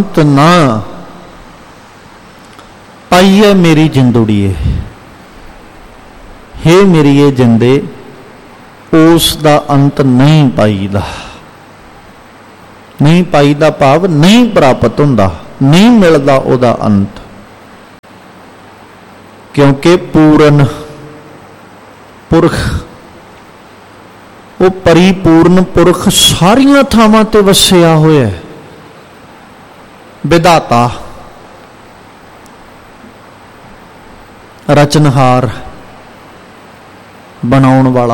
अंत ना पाईए मेरी जिंदुड़िए। हे मेरी ये जिंदे उस दा अंत नहीं पाईदा। नहीं पाईदा भाव नहीं प्राप्त हुंदा, नहीं मिलदा उहदा अंत, क्योंकि पूर्ण पुरख वो परिपूर्ण पुरख सारियां थावां ते वसिया होया है। विधाता रचनहार बनाउण वाला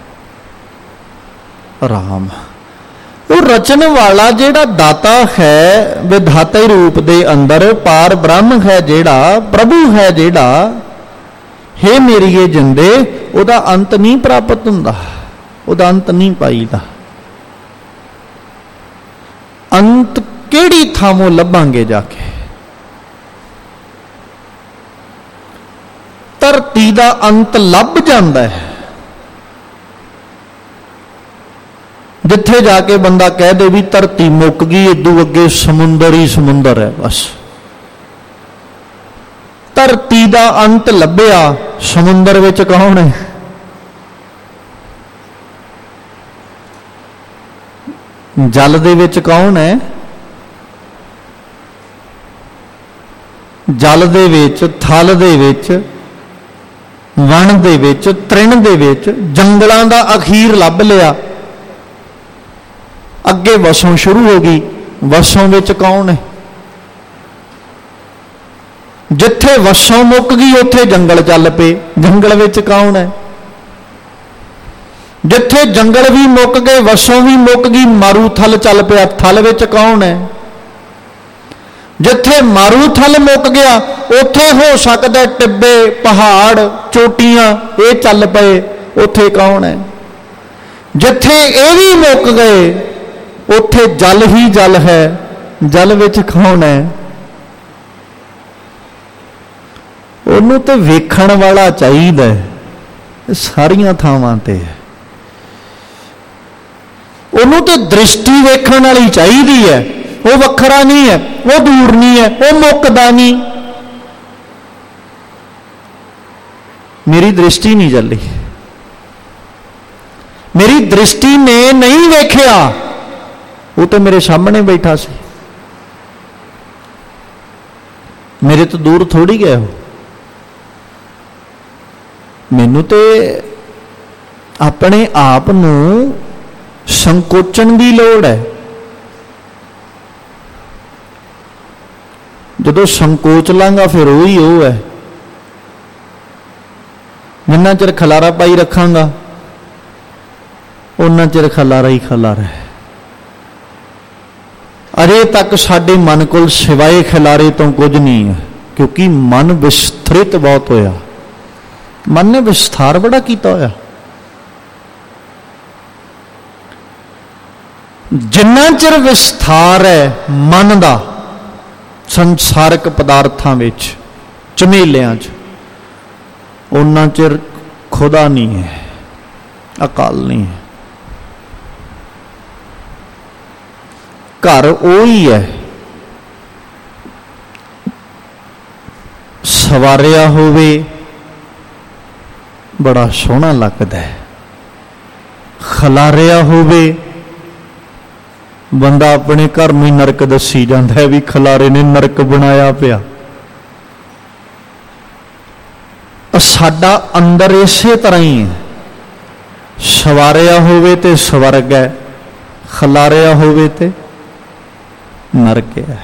राम, वो रचन वाला जेड़ा दाता है विधाता रूप दे अंदर पार ब्रह्म है जेड़ा प्रभु है जेड़ा, हे मेरी ये जिंदे उहदा अंत नहीं प्राप्त हुंदा, उहदा अंत नहीं पाईदा। अंत केड़ी थामों लभांगे जाके? धरती दा अंत लभ जांदा है जिथे जाके बंदा कह दे भी धरती मुक गई, इदू अगे समुंदर ही समुंदर है। बस धरती दा अंत लभ्या, समुंदर विच कौन है? जल दे विच कौन है? जल दे विच, थल दे विच, वन दे विच, तृण दे विच, जंगलां दा अखीर लभ लिया, अगे वसों शुरू हो गई। वसों विच कौन है? जिथे वसों मुक गई उथे जंगल चल पे, जंगल विच कौन है? जिथे जंगल भी मुक गए वसों भी मुक गई, मारू थल चल पिया, थल विच कौन है? जिथे मारू थल मुक गया उथे हो सकता टिब्बे पहाड़ चोटियां ये चल पे, उथे कौन है? जिथे ये भी मुक गए उथे जल ही जल है, जल विच कौन है? उन्होंने तो वेखण वाला चाहिए, सारियां थावां ते है। उन्होंने तो दृष्टि वेखण वाली चाहिए है, वो वखरा नहीं है, वो दूर नहीं है, वो मुकदा नहीं। मेरी दृष्टि नहीं चली, मेरी दृष्टि ने नहीं वेख्या, वो तो मेरे सामने बैठा सी, मेरे तो दूर थोड़ी गए हो। मैनू तो अपने आप नू संकोचन की लोड़ है। जो संकोच लांगा फिर वही वो है, जिन्ना चिर खलारा पाई रखांगा उन्ना चिर खलारा ही खलारा है। अजे तक साडे मन को सिवाए खिलारे तो कुछ नहीं है, क्योंकि मन विस्तृत बहुत होया, मन ने विस्तार बड़ा किया होया। जिन्ना चिर विस्तार है मन का संसारक पदार्थां विच झमेलियां च, उन्ना चिर खुदा नहीं है, अकाल नहीं है। घर ओही है, सवारिया होवे बड़ा सोहना लगदा है, खलारिया होवे बंदा अपने घर में नरक दसी जाता है भी खलारे ने नरक बनाया पिया। साडा अंदर इसे तरह ही है, सवारिया होवे ते स्वर्ग है, खलारिया होवे ते नरक है।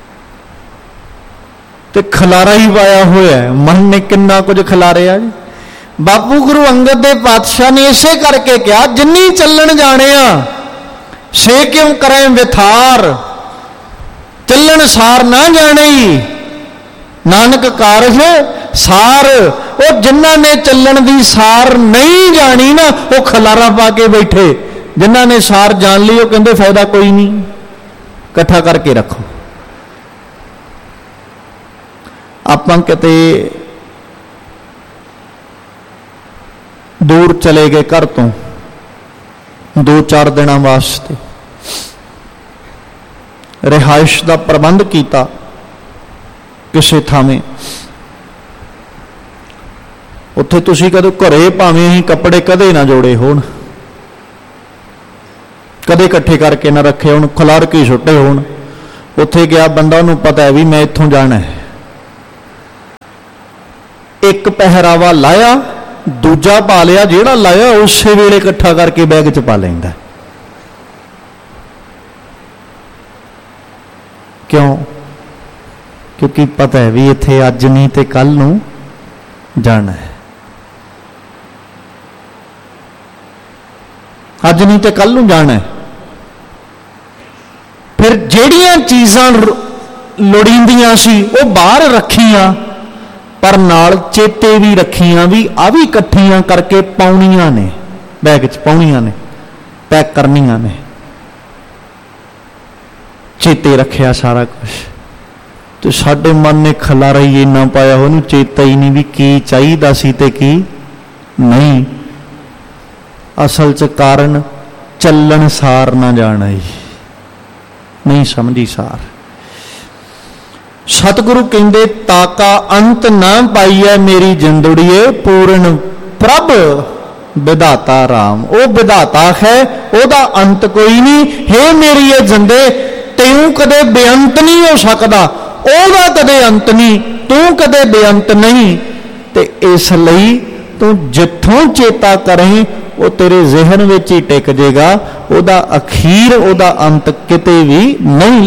ते खलारा ही पाया होया है, मन ने किन्ना कुछ खलारिया जी। बापू गुरु अंगद देव पातशाह ने इसे करके कहा, जिन्नी चलन जाने से क्यों करें विथार, चलन सार ना जाने ही नानक कारज सार। और जिन्ना ने चलन दी सार नहीं जानी ना, वो खलारा पा के बैठे। जिन्ना ने सार जान ली वो कहते फायदा कोई नहीं, इकट्ठा करके रखो। आप किते दूर चले गए घर तो 2-4 दिन वास्ते, रिहाइश का प्रबंध किया किसी थावें, उत्थे तुसीं कदों घरे भावें ही कपड़े कदे ना जोड़े होण, कदे इकट्ठे करके ना रखे होण, खिलार के सुट्टे होण, उत्थे गया बंदा नूं पता है भी मैं इत्थों जाना है, एक पहरावा लाया दूजा पा लिया, जिहड़ा लाया उस वेले इकट्ठा करके बैग च पा लैंदा। क्यों? क्योंकि पता है भी इत्थे अज नहीं ते कल नूं जाना है, अज नहीं तो कल नूं जाना है। फिर जिहड़ियां चीज़ां लोड़ींदियां सी वो बाहर रखियां, पर नाल चेते भी रखियां भी आ भी इकट्ठियां करके पाउणियां ने, बैग च पाउणियां ने, पैक करनियां ने, चेते रखिया सारा कुछ। तो साडे मन ने खलारा ही इन्ना पाया, उहनूं चेता ही नहीं भी की चाहीदा सी ते की नहीं। असल च कारण चलन सार ना जाना ही, नहीं समझी सार। सतगुरु कहंदे ताका अंत ना पाईए मेरी जिंदड़िए, पूर्ण प्रभ विधाता राम। वो विधाता है, ओदा अंत कोई नहीं। हे मेरी ये जिंदे तेऊ कदे बेअंत नहीं हो सकता, ओदा कदे अंत नहीं, तू कदे बेअंत नहीं। ते इसलिए तू जिथों चेता करें वो तेरे जहन विच ही टिक जाएगा, ओदा अखीर ओदा अंत किते भी नहीं